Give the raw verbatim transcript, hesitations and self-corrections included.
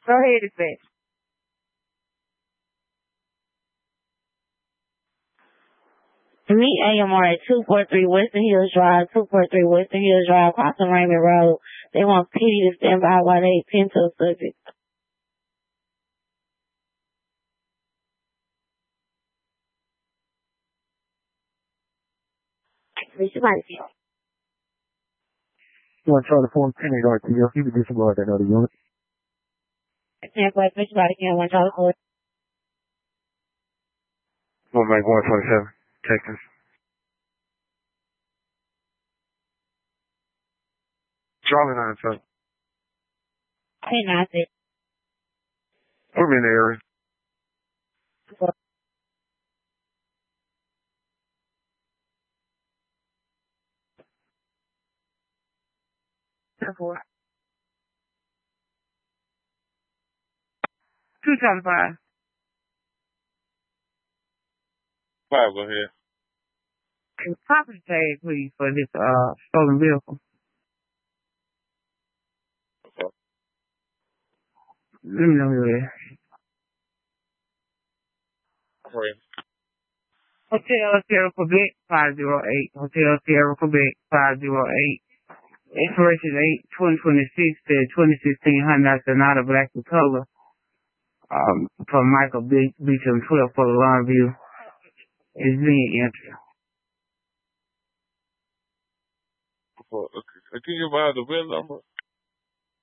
Go ahead, dispatch. Meet A M R at two forty-three Western Hills Drive, two forty-three Western Hills Drive, crossing Raymond Road. They want P D to stand by while they attend to the subject. Somebody. You want to try to form ten eight R T F? You can disregard that other unit. ten four, somebody can one Charlie Ford. One make one twenty-seven, Texas. Charlie nine seven. Hey, nothing. We're in the area. Four. Two times five. Five, go ahead. Can property tag, please, for this uh stolen vehicle? Okay. Let me know who it is. Okay. Hotel Sierra Quebec five zero eight. Hotel Sierra Quebec five zero eight. Expiration eight twenty twenty-six to twenty sixteen Hyundai Sonata Black with color. Um, from Michael B- Beecham, twelve for the Longview. It's being entered. Okay. Can you provide the bill number?